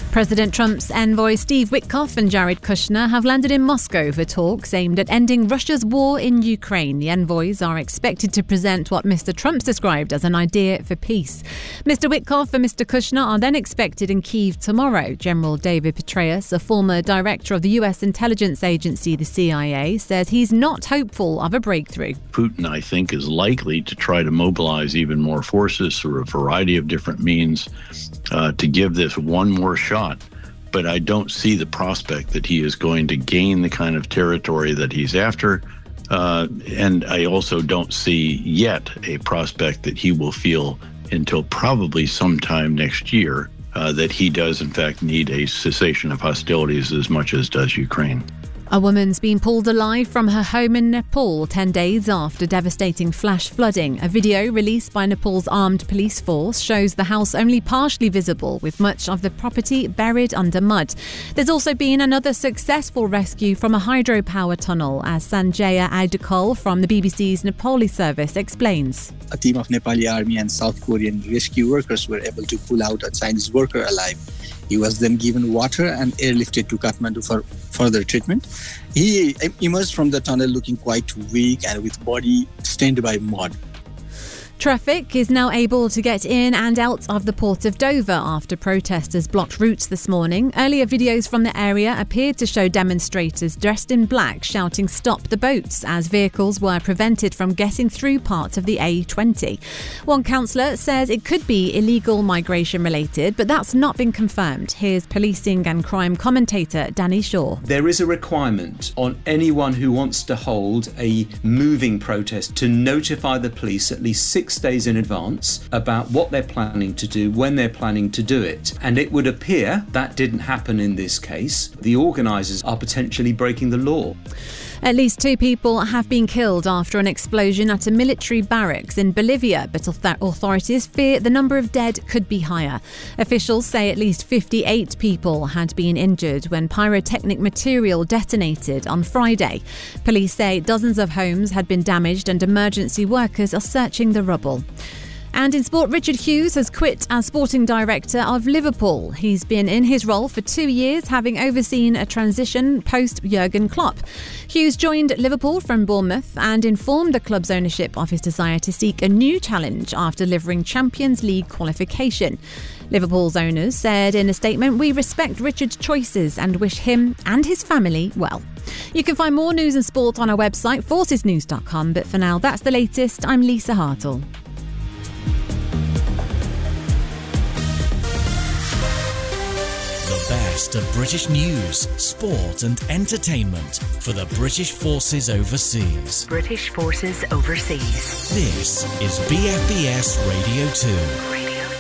President Trump's envoy Steve Witkoff and Jared Kushner have landed in Moscow for talks aimed at ending Russia's war in Ukraine. The envoys are expected to present what Mr. Trump's described as an idea for peace. Mr. Witkoff and Mr. Kushner are then expected in Kyiv tomorrow. General David Petraeus, a former director of the US intelligence agency, the CIA, says he's not hopeful of a breakthrough. Putin, I think, is likely to try to mobilize even more forces through a variety of different means to give this one more shot. But I don't see the prospect that he is going to gain the kind of territory that he's after. And I also don't see yet a prospect that he will feel until probably sometime next year that he does, in fact, need a cessation of hostilities as much as does Ukraine. A woman's been pulled alive from her home in Nepal 10 days after devastating flash flooding. A video released by Nepal's armed police force shows the house only partially visible, with much of the property buried under mud. There's also been another successful rescue from a hydropower tunnel, as Sanjaya Aidukal from the BBC's Nepali service explains. A team of Nepali army and South Korean rescue workers were able to pull out a Chinese worker alive. He was then given water and airlifted to Kathmandu for further treatment. He emerged from the tunnel looking quite weak and with body stained by mud. Traffic is now able to get in and out of the port of Dover after protesters blocked routes this morning. Earlier videos from the area appeared to show demonstrators dressed in black shouting "Stop the boats" as vehicles were prevented from getting through parts of the A20. One councillor says it could be illegal migration related, but that's not been confirmed. Here's policing and crime commentator Danny Shaw. There is a requirement on anyone who wants to hold a moving protest to notify the police at least 6 days in advance about what they're planning to do, when they're planning to do it. And it would appear that didn't happen in this case. The organisers are potentially breaking the law. At least 2 people have been killed after an explosion at a military barracks in Bolivia, but authorities fear the number of dead could be higher. Officials say at least 58 people had been injured when pyrotechnic material detonated on Friday. Police say dozens of homes had been damaged and emergency workers are searching the rubble. And in sport, Richard Hughes has quit as sporting director of Liverpool. He's been in his role for 2 years, having overseen a transition post-Jurgen Klopp. Hughes joined Liverpool from Bournemouth and informed the club's ownership of his desire to seek a new challenge after delivering Champions League qualification. Liverpool's owners said in a statement, "We respect Richard's choices and wish him and his family well." You can find more news and sport on our website, forcesnews.com. But for now, that's the latest. I'm Lisa Hartle. The best of British news, sport and entertainment for the British Forces Overseas. British Forces Overseas. This is BFBS Radio 2.